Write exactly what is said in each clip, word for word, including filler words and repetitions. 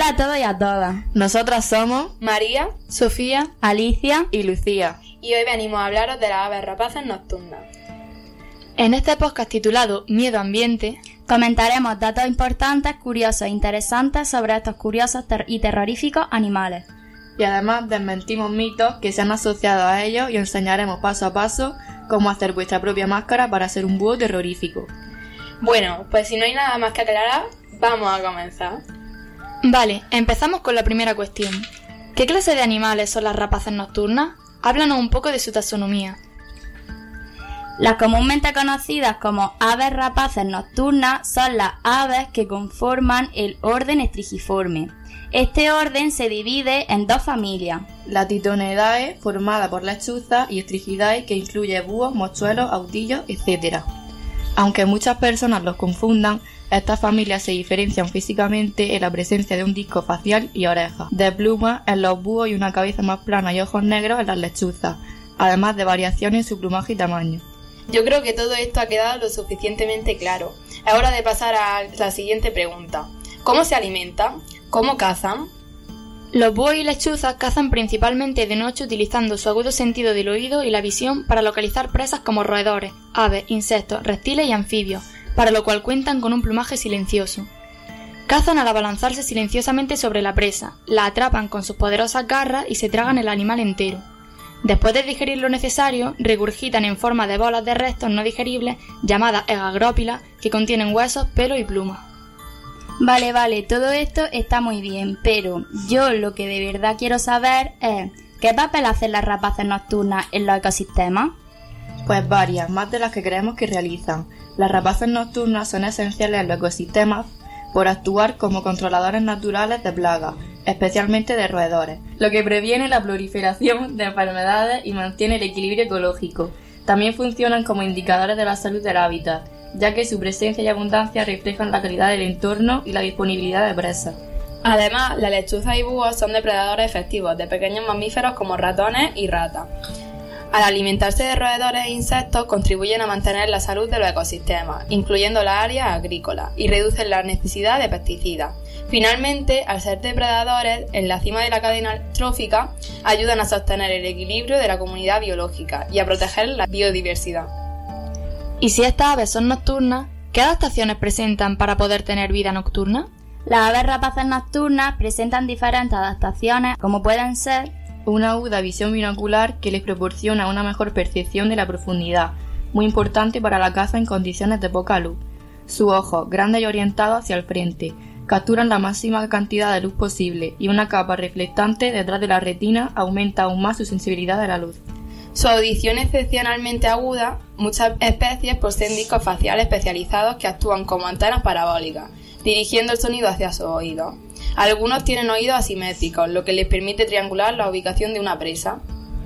Hola a todos y a todas. Nosotras somos María, Sofía, Alicia y Lucía. Y hoy venimos a hablaros de las aves rapaces nocturnas. En este podcast titulado Miedo Ambiente, comentaremos datos importantes, curiosos e interesantes sobre estos curiosos ter- y terroríficos animales. Y además desmentimos mitos que se han asociado a ellos y enseñaremos paso a paso cómo hacer vuestra propia máscara para ser un búho terrorífico. Bueno, pues si no hay nada más que aclarar, vamos a comenzar. Vale, empezamos con la primera cuestión. ¿Qué clase de animales son las rapaces nocturnas? Háblanos un poco de su taxonomía. Las comúnmente conocidas como aves rapaces nocturnas son las aves que conforman el orden Estrigiforme. Este orden se divide en dos familias. La Titonidae, formada por lechuzas, y Strigidae, que incluye búhos, mochuelos, autillos, etcétera. Aunque muchas personas los confundan, estas familias se diferencian físicamente en la presencia de un disco facial y orejas, de plumas en los búhos y una cabeza más plana y ojos negros en las lechuzas, además de variaciones en su plumaje y tamaño. Yo creo que todo esto ha quedado lo suficientemente claro. Es hora de pasar a la siguiente pregunta. ¿Cómo se alimentan? ¿Cómo cazan? Los búhos y lechuzas cazan principalmente de noche utilizando su agudo sentido del oído y la visión para localizar presas como roedores, aves, insectos, reptiles y anfibios, para lo cual cuentan con un plumaje silencioso. Cazan al abalanzarse silenciosamente sobre la presa, la atrapan con sus poderosas garras y se tragan el animal entero. Después de digerir lo necesario, regurgitan en forma de bolas de restos no digeribles llamadas egagrópilas que contienen huesos, pelo y plumas. Vale, vale, todo esto está muy bien, pero yo lo que de verdad quiero saber es ¿qué papel hacen las rapaces nocturnas en los ecosistemas? Pues varias, más de las que creemos que realizan. Las rapaces nocturnas son esenciales en los ecosistemas por actuar como controladores naturales de plagas, especialmente de roedores, lo que previene la proliferación de enfermedades y mantiene el equilibrio ecológico. También funcionan como indicadores de la salud del hábitat, ya que su presencia y abundancia reflejan la calidad del entorno y la disponibilidad de presas. Además, las lechuzas y búhos son depredadores efectivos de pequeños mamíferos como ratones y ratas. Al alimentarse de roedores e insectos, contribuyen a mantener la salud de los ecosistemas, incluyendo las áreas agrícolas, y reducen la necesidad de pesticidas. Finalmente, al ser depredadores en la cima de la cadena trófica, ayudan a sostener el equilibrio de la comunidad biológica y a proteger la biodiversidad. Y si estas aves son nocturnas, ¿qué adaptaciones presentan para poder tener vida nocturna? Las aves rapaces nocturnas presentan diferentes adaptaciones, como pueden ser una aguda visión binocular que les proporciona una mejor percepción de la profundidad, muy importante para la caza en condiciones de poca luz. Sus ojos, grandes y orientados hacia el frente, capturan la máxima cantidad de luz posible y una capa reflectante detrás de la retina aumenta aún más su sensibilidad a la luz. Su audición excepcionalmente aguda, muchas especies poseen discos faciales especializados que actúan como antenas parabólicas, dirigiendo el sonido hacia sus oídos. Algunos tienen oídos asimétricos, lo que les permite triangular la ubicación de una presa.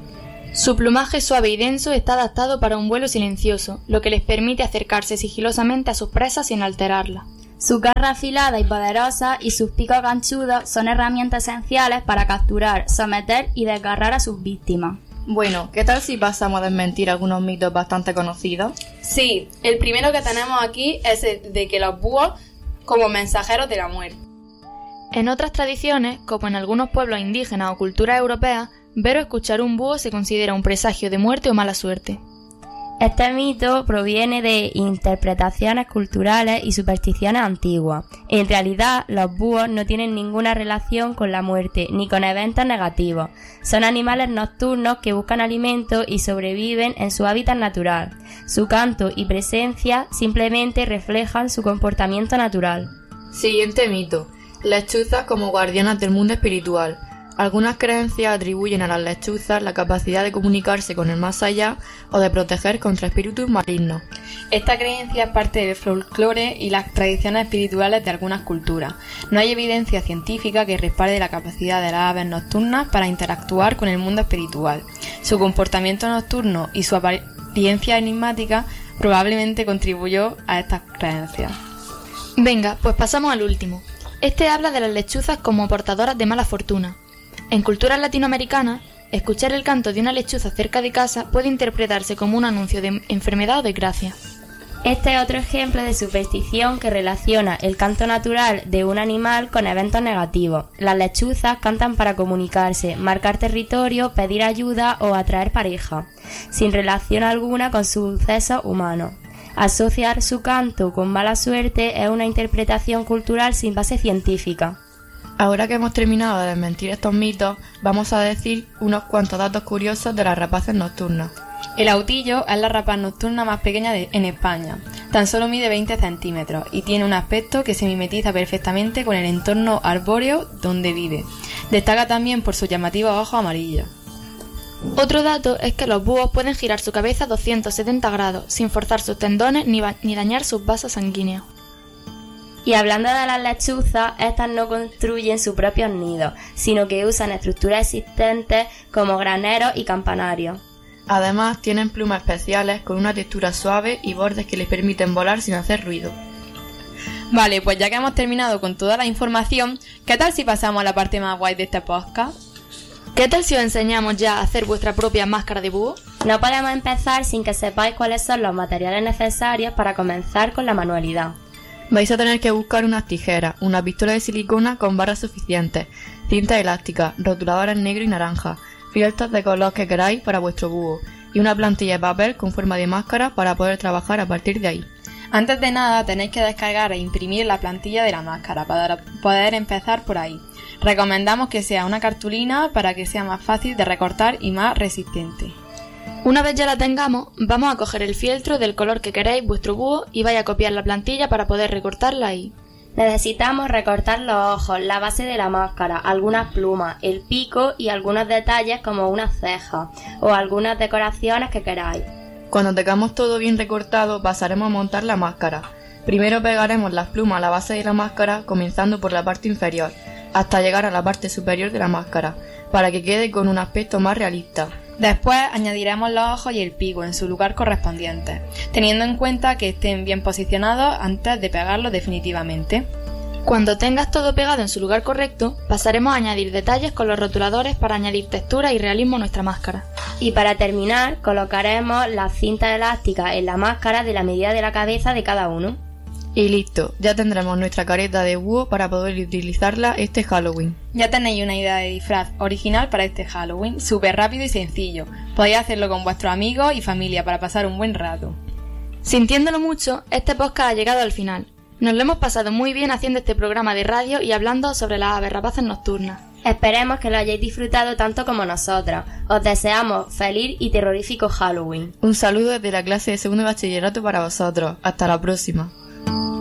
Su plumaje suave y denso está adaptado para un vuelo silencioso, lo que les permite acercarse sigilosamente a sus presas sin alterarlas. Su garra afilada y poderosa y sus picos ganchudos son herramientas esenciales para capturar, someter y desgarrar a sus víctimas. Bueno, ¿qué tal si pasamos a desmentir algunos mitos bastante conocidos? Sí, el primero que tenemos aquí es el de que los búhos como mensajeros de la muerte. En otras tradiciones, como en algunos pueblos indígenas o culturas europeas, ver o escuchar un búho se considera un presagio de muerte o mala suerte. Este mito proviene de interpretaciones culturales y supersticiones antiguas. En realidad, los búhos no tienen ninguna relación con la muerte ni con eventos negativos. Son animales nocturnos que buscan alimento y sobreviven en su hábitat natural. Su canto y presencia simplemente reflejan su comportamiento natural. Siguiente mito. Lechuzas como guardianas del mundo espiritual. Algunas creencias atribuyen a las lechuzas la capacidad de comunicarse con el más allá o de proteger contra espíritus malignos. Esta creencia es parte del folclore y las tradiciones espirituales de algunas culturas. No hay evidencia científica que respalde la capacidad de las aves nocturnas para interactuar con el mundo espiritual. Su comportamiento nocturno y su apariencia enigmática probablemente contribuyó a estas creencias. Venga, pues pasamos al último. Este habla de las lechuzas como portadoras de mala fortuna. En culturas latinoamericanas, escuchar el canto de una lechuza cerca de casa puede interpretarse como un anuncio de enfermedad o desgracia. Este es otro ejemplo de superstición que relaciona el canto natural de un animal con eventos negativos. Las lechuzas cantan para comunicarse, marcar territorio, pedir ayuda o atraer pareja, sin relación alguna con sucesos humanos. Asociar su canto con mala suerte es una interpretación cultural sin base científica. Ahora que hemos terminado de desmentir estos mitos, vamos a decir unos cuantos datos curiosos de las rapaces nocturnas. El autillo es la rapaz nocturna más pequeña de, en España. Tan solo mide veinte centímetros y tiene un aspecto que se mimetiza perfectamente con el entorno arbóreo donde vive. Destaca también por sus llamativos ojos amarillos. Otro dato es que los búhos pueden girar su cabeza doscientos setenta grados sin forzar sus tendones ni, ni dañar sus vasos sanguíneos. Y hablando de las lechuzas, estas no construyen sus propios nidos, sino que usan estructuras existentes como graneros y campanarios. Además, tienen plumas especiales con una textura suave y bordes que les permiten volar sin hacer ruido. Vale, pues ya que hemos terminado con toda la información, ¿qué tal si pasamos a la parte más guay de este podcast? ¿Qué tal si os enseñamos ya a hacer vuestra propia máscara de búho? No podemos empezar sin que sepáis cuáles son los materiales necesarios para comenzar con la manualidad. Vais a tener que buscar unas tijeras, una pistola de silicona con barras suficientes, cinta elástica, rotuladores negro y naranja, fieltros de color que queráis para vuestro búho y una plantilla de papel con forma de máscara para poder trabajar a partir de ahí. Antes de nada tenéis que descargar e imprimir la plantilla de la máscara para poder empezar por ahí. Recomendamos que sea una cartulina para que sea más fácil de recortar y más resistente. Una vez ya la tengamos, vamos a coger el fieltro del color que queréis vuestro búho y vais a copiar la plantilla para poder recortarla ahí. Necesitamos recortar los ojos, la base de la máscara, algunas plumas, el pico y algunos detalles como unas cejas o algunas decoraciones que queráis. Cuando tengamos todo bien recortado, pasaremos a montar la máscara. Primero pegaremos las plumas a la base de la máscara, comenzando por la parte inferior, hasta llegar a la parte superior de la máscara, para que quede con un aspecto más realista. Después añadiremos los ojos y el pico en su lugar correspondiente, teniendo en cuenta que estén bien posicionados antes de pegarlos definitivamente. Cuando tengas todo pegado en su lugar correcto, pasaremos a añadir detalles con los rotuladores para añadir textura y realismo a nuestra máscara. Y para terminar, colocaremos las cintas elásticas en la máscara de la medida de la cabeza de cada uno. Y listo, ya tendremos nuestra careta de búho para poder utilizarla este Halloween. Ya tenéis una idea de disfraz original para este Halloween, súper rápido y sencillo. Podéis hacerlo con vuestros amigos y familia para pasar un buen rato. Sintiéndolo mucho, este podcast ha llegado al final. Nos lo hemos pasado muy bien haciendo este programa de radio y hablando sobre las aves rapaces nocturnas. Esperemos que lo hayáis disfrutado tanto como nosotras. Os deseamos feliz y terrorífico Halloween. Un saludo desde la clase de segundo de bachillerato para vosotros. Hasta la próxima.